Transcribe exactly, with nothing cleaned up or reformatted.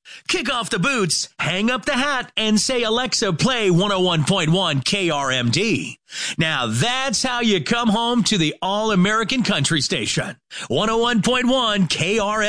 Kick off the boots, hang up the hat, and say, Alexa, play one oh one point one K R M D. Now that's how you come home to the all-American country station. one oh one point one K R M D.